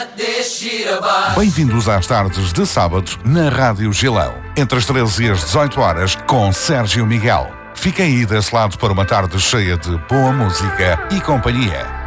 Bem-vindos às tardes de sábado na Rádio Gilão. Entre as 13 e as 18 horas com Sérgio Miguel. Fiquem aí desse lado para uma tarde cheia de boa música e companhia.